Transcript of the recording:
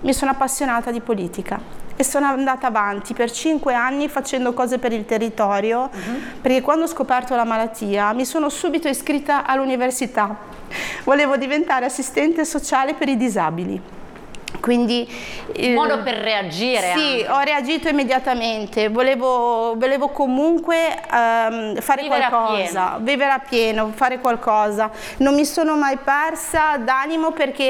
mi sono appassionata di politica e sono andata avanti per 5 anni facendo cose per il territorio, perché quando ho scoperto la malattia mi sono subito iscritta all'università. Volevo diventare assistente sociale per i disabili. Quindi un modo per reagire. Sì, anche. ho reagito immediatamente, volevo comunque fare qualcosa, vivere a pieno, fare qualcosa. Non mi sono mai persa d'animo perché